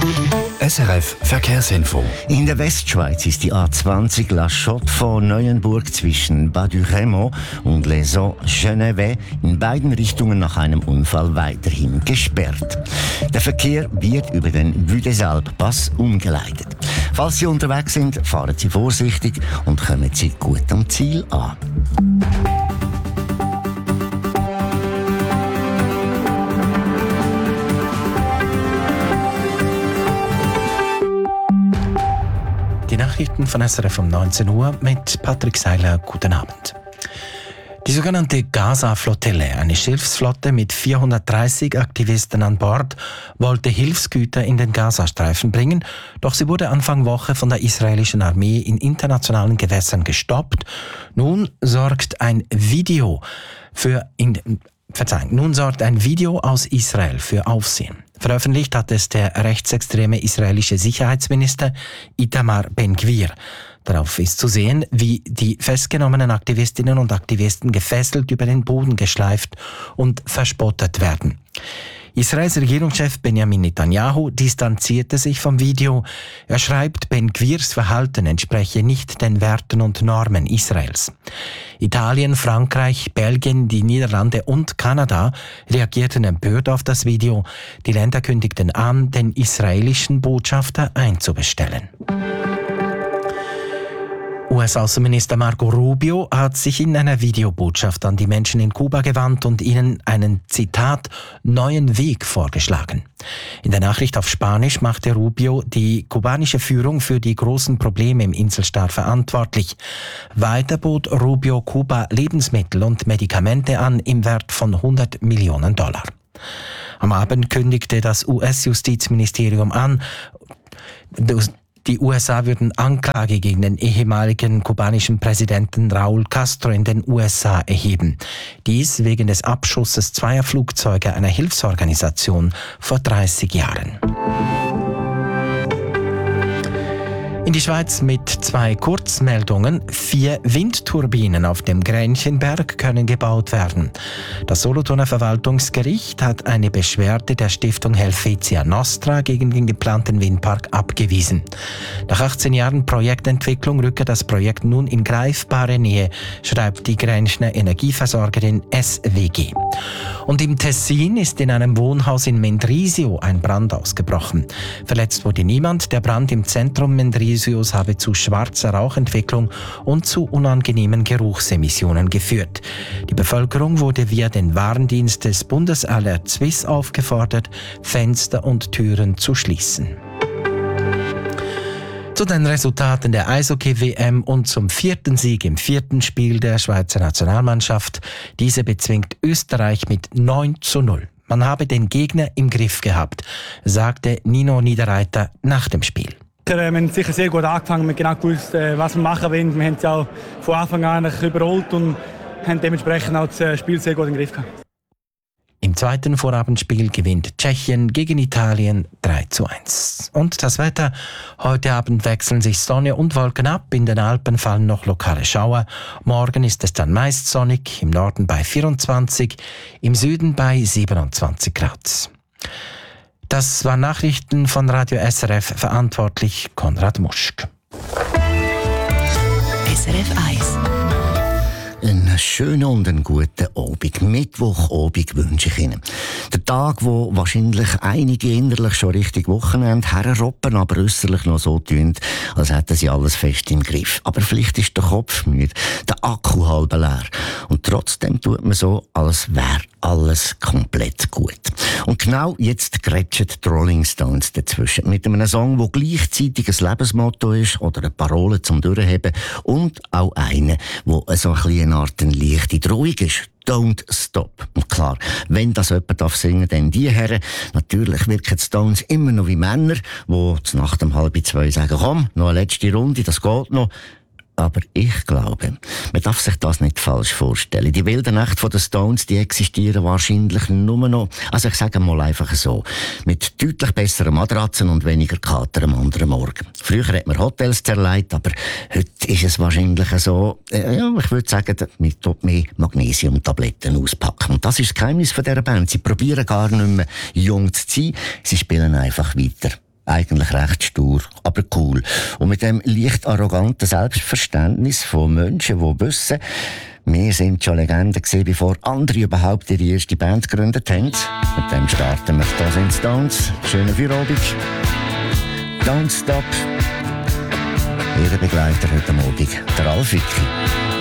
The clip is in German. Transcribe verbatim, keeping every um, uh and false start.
S R F Verkehrsinfo. In der Westschweiz ist die A zwanzig La Chotte von Neuenburg zwischen Bas du Rémont und Les Eaux-Genevet in beiden Richtungen nach einem Unfall weiterhin gesperrt. Der Verkehr wird über den Vue des Alpes-Pass umgeleitet. Falls Sie unterwegs sind, fahren Sie vorsichtig und kommen Sie gut am Ziel an. Die Nachrichten von S R F um neunzehn Uhr mit Patrick Seiler. Guten Abend. Die sogenannte Gaza-Flottille, eine Schiffsflotte mit vierhundertdreißig Aktivisten an Bord, wollte Hilfsgüter in den Gazastreifen bringen, doch sie wurde Anfang Woche von der israelischen Armee in internationalen Gewässern gestoppt. Nun sorgt ein Video für in, Verzeihung, nun sorgt ein Video aus Israel für Aufsehen. Veröffentlicht hat es der rechtsextreme israelische Sicherheitsminister Itamar Ben-Gvir. Darauf ist zu sehen, wie die festgenommenen Aktivistinnen und Aktivisten gefesselt über den Boden geschleift und verspottet werden. Israels Regierungschef Benjamin Netanyahu distanzierte sich vom Video. Er schreibt, Ben-Gvirs Verhalten entspreche nicht den Werten und Normen Israels. Italien, Frankreich, Belgien, die Niederlande und Kanada reagierten empört auf das Video. Die Länder kündigten an, den israelischen Botschafter einzubestellen. U S-Außenminister Marco Rubio hat sich in einer Videobotschaft an die Menschen in Kuba gewandt und ihnen einen, Zitat, neuen Weg vorgeschlagen. In der Nachricht auf Spanisch machte Rubio die kubanische Führung für die großen Probleme im Inselstaat verantwortlich. Weiter bot Rubio Kuba Lebensmittel und Medikamente an im Wert von hundert Millionen Dollar. Am Abend kündigte das U S-Justizministerium an, die U S A würden Anklage gegen den ehemaligen kubanischen Präsidenten Raúl Castro in den U S A erheben. Dies wegen des Abschusses zweier Flugzeuge einer Hilfsorganisation vor dreißig Jahren. In die Schweiz mit zwei Kurzmeldungen. Vier Windturbinen auf dem Gränchenberg können gebaut werden. Das Solothurner Verwaltungsgericht hat eine Beschwerde der Stiftung Helvetia Nostra gegen den geplanten Windpark abgewiesen. Nach achtzehn Jahren Projektentwicklung rücke das Projekt nun in greifbare Nähe, schreibt die Grenchner Energieversorgerin S W G. Und im Tessin ist in einem Wohnhaus in Mendrisio ein Brand ausgebrochen. Verletzt wurde niemand. Der Brand im Zentrum Mendrisio habe zu schwarzer Rauchentwicklung und zu unangenehmen Geruchsemissionen geführt. Die Bevölkerung wurde via den Warndienst des Bundesalert Suisse aufgefordert, Fenster und Türen zu schließen. Zu den Resultaten der Eishockey-W M und zum vierten Sieg im vierten Spiel der Schweizer Nationalmannschaft. Diese bezwingt Österreich mit neun zu null. Man habe den Gegner im Griff gehabt, sagte Nino Niederreiter nach dem Spiel. Wir haben sicher sehr gut angefangen, wir haben genau gewusst, was wir machen wollen. Wir haben es auch von Anfang an überholt und haben dementsprechend auch das Spiel sehr gut im Griff gehabt. Im zweiten Vorabendspiel gewinnt Tschechien gegen Italien drei zu eins. Und das Wetter? Heute Abend wechseln sich Sonne und Wolken ab. In den Alpen fallen noch lokale Schauer. Morgen ist es dann meist sonnig, im Norden bei vierundzwanzig, im Süden bei siebenundzwanzig Grad. Das waren Nachrichten von Radio S R F, verantwortlich Konrad Muschk. S R F eins. Einen schönen und einen guten Abend. Mittwochabend wünsche ich Ihnen. Der Tag, wo wahrscheinlich einige innerlich schon richtig Wochenende herroppen, aber äußerlich noch so tun, als hätten sie alles fest im Griff. Aber vielleicht ist der Kopf müde, der Akku halb leer. Und trotzdem tut man so, als wäre alles komplett gut. Und genau jetzt grätschen die Rolling Stones dazwischen. Mit einem Song, der gleichzeitig ein Lebensmotto ist oder eine Parole zum Durchheben und auch eine, wo so ein bisschen eine Art eine leichte Drohung ist. Don't stop. Und klar, wenn das jemand darf singen, dann die Herren. Natürlich wirken die Stones immer noch wie Männer, die nach dem halb zwei sagen, komm, noch eine letzte Runde, das geht noch. Aber ich glaube, man darf sich das nicht falsch vorstellen. Die wilden Nächte der Stones, die existieren wahrscheinlich nur noch, also ich sage mal einfach so, mit deutlich besseren Matratzen und weniger Kater am anderen Morgen. Früher hat man Hotels zerlegt, aber heute ist es wahrscheinlich so, äh, ja, ich würde sagen, mit mehr Magnesiumtabletten auspacken. Und das ist das Geheimnis von dieser Band. Sie probieren gar nicht mehr jung zu sein, sie spielen einfach weiter. Eigentlich recht stur, aber cool. Und mit dem leicht arroganten Selbstverständnis von Menschen, die wissen, wir sind schon Legenden gewesen, bevor andere überhaupt ihre erste Band gegründet haben. Mit dem starten wir «Da sind Stones». Schönen Feierabend. «Don't Stop». Ihr Begleiter heute Morgen, der Ralf Wicki.